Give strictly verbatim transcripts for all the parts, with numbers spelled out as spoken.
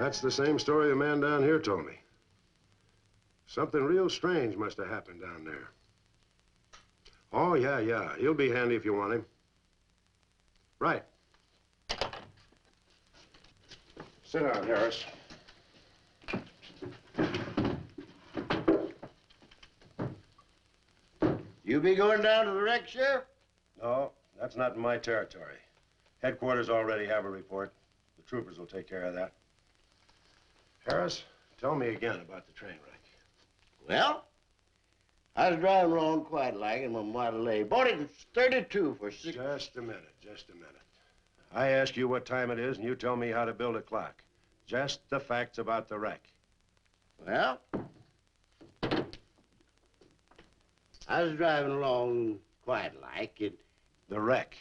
That's the same story the man down here told me. Something real strange must have happened down there. Oh, yeah, yeah. He'll be handy if you want him. Right. Sit down, Harris. You be going down to the wreck, Sheriff? No, that's not in my territory. Headquarters already have a report. The troopers will take care of that. Harris, tell me again about the train wreck. Well, I was driving along quite like in my Model A. Bought it in thirty-two for six... Just a minute, just a minute. I ask you what time it is, and you tell me how to build a clock. Just the facts about the wreck. Well, I was driving along quite like it. The wreck.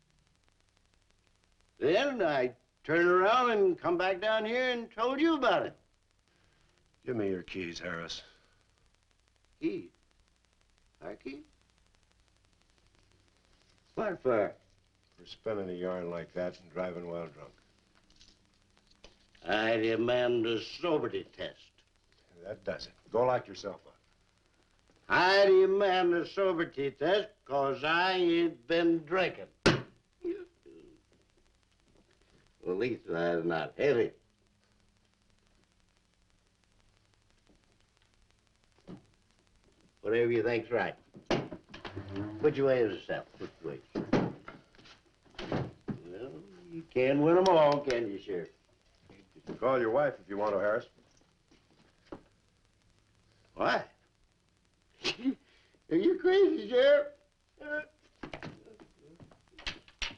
Then I turned around and come back down here and told you about it. Give me your keys, Harris. Keys? Our keys? What for? For spinning a yarn like that and driving while drunk. I demand a sobriety test. That does it. Go lock yourself up. I demand a sobriety test because I ain't been drinking. Well, at least I'm not heavy. Whatever you think's right. Which way is the south? Which way? Well, you can't win them all, can you, Sheriff? Call your wife if you want to, Harris. Why? Are you crazy, Sheriff?